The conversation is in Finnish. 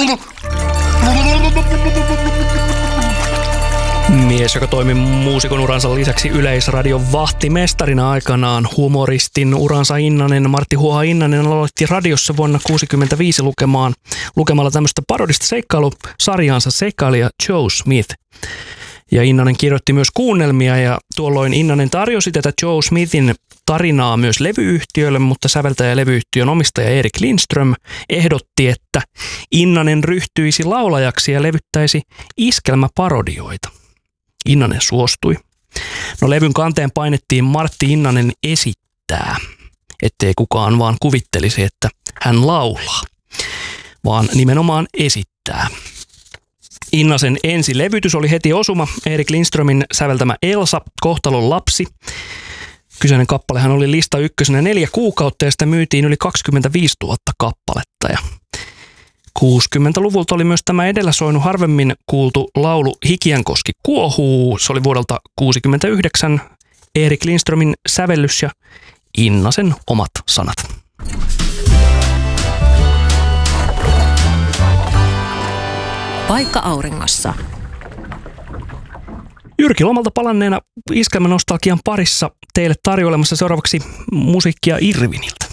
Mies, joka toimi muusikon uransa lisäksi Yleisradion vahtimestarina aikanaan. Humoristin uransa Innanen, Martti Huoha Innanen aloitti radiossa vuonna 1965 lukemalla tämmöistä parodista seikkailusarjaansa Seikkailija Joe Smith. Ja Innanen kirjoitti myös kuunnelmia ja tuolloin Innanen tarjosi tätä Joe Smithin tarinaa myös levyyhtiölle, mutta säveltäjä ja levyyhtiön omistaja Erik Lindström ehdotti, että Innanen ryhtyisi laulajaksi ja levyttäisi iskelmäparodioita. Innanen suostui. No levyn kanteen painettiin Martti Innanen esittää, ettei kukaan vaan kuvittelisi, että hän laulaa, vaan nimenomaan esittää. Innasen ensilevytys oli heti osuma, Erik Lindströmin säveltämä Elsa, kohtalon lapsi. Kyseinen kappalehan oli lista ykkösenä 4 kuukautta ja sitä myytiin yli 25 000 kappaletta. Ja 60-luvulta oli myös tämä edellä soinut harvemmin kuultu laulu Hikiänkoski kuohuu. Se oli vuodelta 1969 Erik Lindströmin sävellys ja Innasen omat sanat. Paikka auringossa. Jyrki lomalta palanneena iskelmänostalgian parissa teille tarjoilemassa seuraavaksi musiikkia Irviniltä.